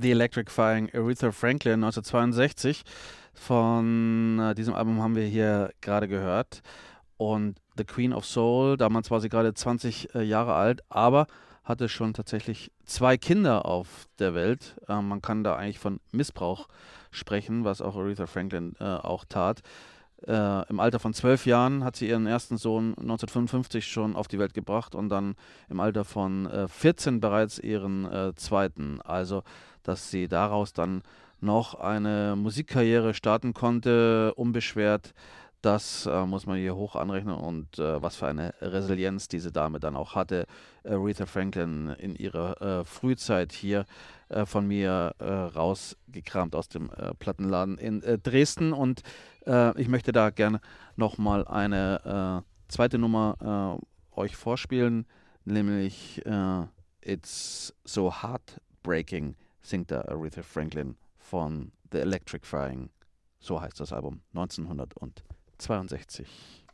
The Electrifying Aretha Franklin 1962. Von diesem Album haben wir hier gerade gehört. Und The Queen of Soul, damals war sie gerade 20 Jahre alt, aber hatte schon tatsächlich 2 Kinder auf der Welt. Man kann da eigentlich von Missbrauch sprechen, was auch Aretha Franklin auch tat. Im Alter von 12 Jahren hat sie ihren ersten Sohn 1955 schon auf die Welt gebracht und dann im Alter von 14 bereits ihren zweiten. Also, dass sie daraus dann noch eine Musikkarriere starten konnte, unbeschwert, das muss man hier hoch anrechnen und was für eine Resilienz diese Dame dann auch hatte. Aretha Franklin in ihrer Frühzeit hier von mir rausgekramt aus dem Plattenladen in Dresden und ich möchte da gerne nochmal eine zweite Nummer euch vorspielen, nämlich It's So Heartbreaking, singt da Aretha Franklin von The Electrifying, so heißt das Album, 1962.